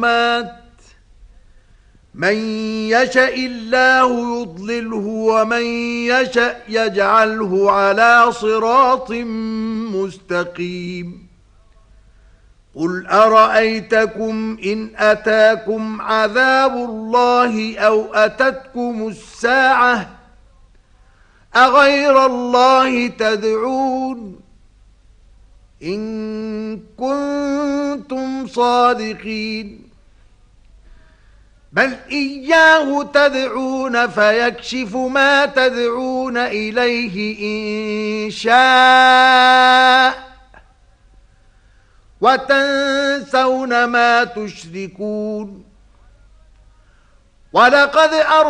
من يشاء الله يضلله ومن يشاء يجعله على صراط مستقيم. قل أرأيتكم إن أتاكم عذاب الله أو أتتكم الساعة أغير الله تدعون إن كنتم صادقين؟ بل إياه تدعون فيكشف ما تدعون إليه إن شاء وتنسون ما تشركون. ولقد